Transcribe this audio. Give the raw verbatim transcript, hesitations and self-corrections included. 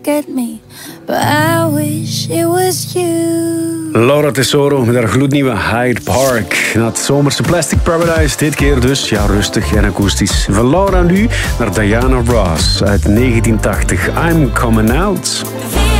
At me, but I wish it was you. Laura Tesoro met haar gloednieuwe Hyde Park. Na het zomerse Plastic Paradise, dit keer dus ja, rustig en akoestisch. Van Laura nu naar Diana Ross uit negentien tachtig. I'm Coming Out.